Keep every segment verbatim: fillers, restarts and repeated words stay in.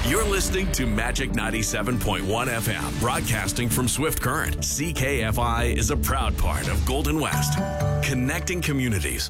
You're listening to Magic ninety-seven point one F M, broadcasting from Swift Current. C K F I is a proud part of Golden West, connecting communities.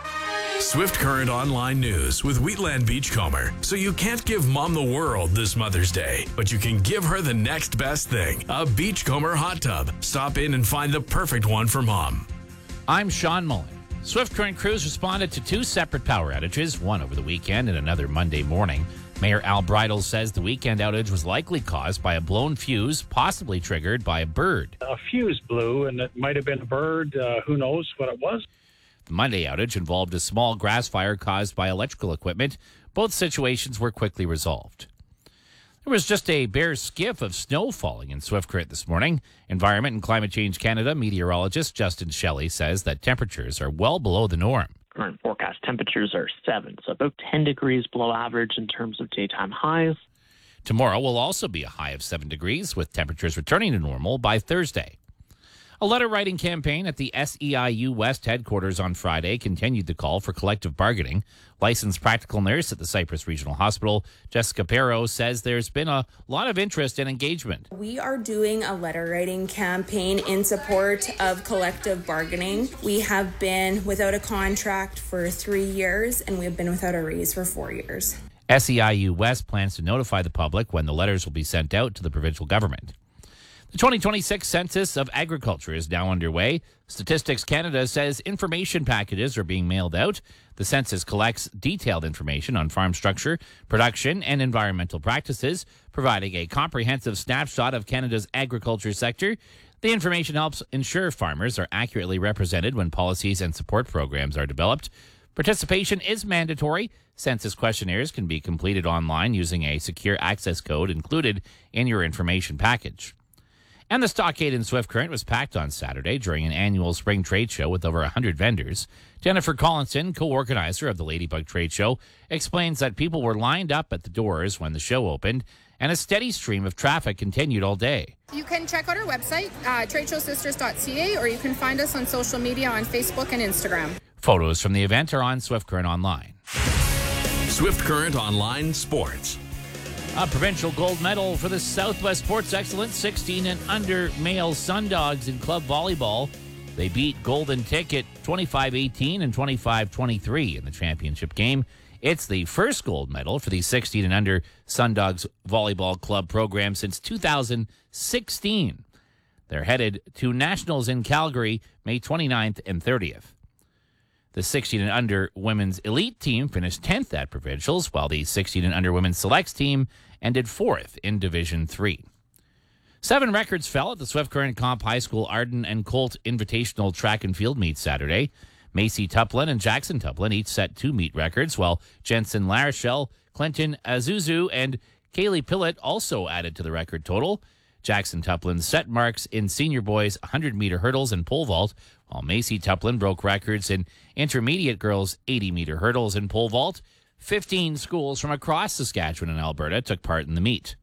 Swift Current Online News with Wheatland Beachcomber. So you can't give mom the world this Mother's Day, but you can give her the next best thing, a Beachcomber hot tub. Stop in and find the perfect one for mom. I'm Sean Mullen. Swift Current crews responded to two separate power outages, one over the weekend and another Monday morning. Mayor Al Bridle says the weekend outage was likely caused by a blown fuse, possibly triggered by a bird. A fuse blew, and it might have been a bird. Uh, who knows what it was? The Monday outage involved a small grass fire caused by electrical equipment. Both situations were quickly resolved. There was just a bare skiff of snow falling in Swift Current this morning. Environment and Climate Change Canada meteorologist Justin Shelley says that temperatures are well below the norm. Current forecast temperatures are seven, so about ten degrees below average in terms of daytime highs. Tomorrow will also be a high of seven degrees, with temperatures returning to normal by Thursday. A letter-writing campaign at the S E I U West headquarters on Friday continued the call for collective bargaining. Licensed practical nurse at the Cypress Regional Hospital, Jessica Perro, says there's been a lot of interest and engagement. We are doing a letter-writing campaign in support of collective bargaining. We have been without a contract for three years, and we have been without a raise for four years. S E I U West plans to notify the public when the letters will be sent out to the provincial government. The twenty twenty-six Census of Agriculture is now underway. Statistics Canada says information packages are being mailed out. The census collects detailed information on farm structure, production, and environmental practices, providing a comprehensive snapshot of Canada's agriculture sector. The information helps ensure farmers are accurately represented when policies and support programs are developed. Participation is mandatory. Census questionnaires can be completed online using a secure access code included in your information package. And the Stockade in Swift Current was packed on Saturday during an annual spring trade show with over one hundred vendors. Jennifer Collinson, co-organizer of the Ladybug Trade Show, explains that people were lined up at the doors when the show opened, and a steady stream of traffic continued all day. You can check out our website, uh, trade show sisters dot c a, or you can find us on social media on Facebook and Instagram. Photos from the event are on Swift Current Online. Swift Current Online Sports. A provincial gold medal for the Southwest Sports Excellence sixteen and under male Sundogs in club volleyball. They beat Golden Ticket twenty-five eighteen and twenty-five twenty-three in the championship game. It's the first gold medal for the sixteen and under Sundogs volleyball club program since two thousand sixteen. They're headed to Nationals in Calgary May twenty-ninth and thirtieth. The sixteen and under women's elite team finished tenth at provincials, while the sixteen and under women's selects team ended fourth in Division three. Seven records fell at the Swift Current Comp High School Arden and Colt Invitational Track and Field meet Saturday. Macy Tuplin and Jackson Tuplin each set two meet records, while Jensen Larachelle, Clinton Azuzu, and Kaylee Pillett also added to the record total. Jackson Tuplin set marks in senior boys one hundred meter hurdles and pole vault, while Macy Tuplin broke records in intermediate girls eighty meter hurdles and pole vault. fifteen schools from across Saskatchewan and Alberta took part in the meet.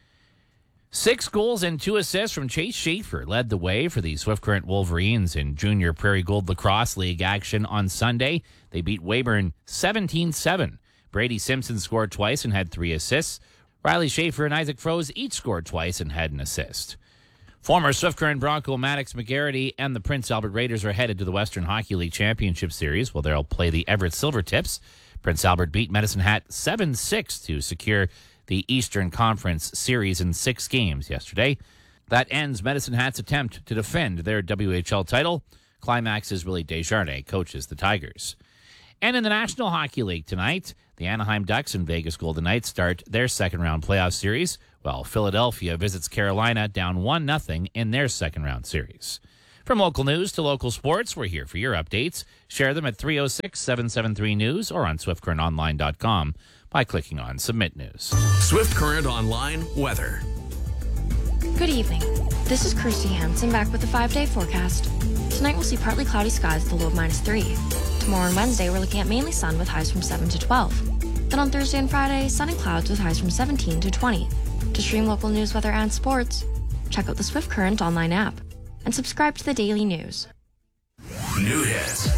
Six goals and two assists from Chase Schaefer led the way for the Swift Current Wolverines in Junior Prairie Gold Lacrosse League action on Sunday. They beat Weyburn seventeen seven. Brady Simpson scored twice and had three assists. Riley Schaefer and Isaac Froese each scored twice and had an assist. Former Swift Current Bronco Maddox McGarity and the Prince Albert Raiders are headed to the Western Hockey League Championship Series, where they'll play the Everett Silvertips. Prince Albert beat Medicine Hat seven six to secure the Eastern Conference Series in six games yesterday. That ends Medicine Hat's attempt to defend their W H L title. Climax's Willie Desjardins coaches the Tigers. And in the National Hockey League tonight, the Anaheim Ducks and Vegas Golden Knights start their second-round playoff series, while Philadelphia visits Carolina down one nothing in their second-round series. From local news to local sports, we're here for your updates. Share them at three oh six, seven seven three news or on swift current online dot com by clicking on Submit News. Swift Current Online Weather. Good evening. This is Kirsty Hansen back with the five-day forecast. Tonight we'll see partly cloudy skies with a low of minus three. Tomorrow and Wednesday we're looking at mainly sun with highs from seven to twelve. Then on Thursday and Friday, sun and clouds with highs from seventeen to twenty. To stream local news, weather, and sports, check out the Swift Current online app and subscribe to the daily news. New hits.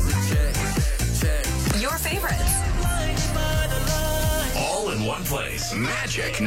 Your favorites. All in one place. Magic